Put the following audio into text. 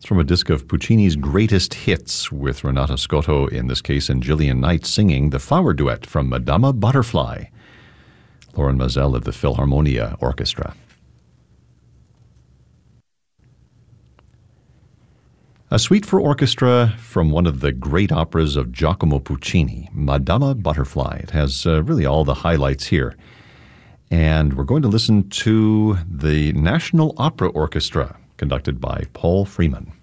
It's from a disc of Puccini's greatest hits, with Renata Scotto in this case and Gillian Knight singing the flower duet from Madama Butterfly. Loren Maazel of the Philharmonia Orchestra. A suite for orchestra from one of the great operas of Giacomo Puccini, Madama Butterfly. It has really all the highlights here. And we're going to listen to the National Opera Orchestra, conducted by Paul Freeman.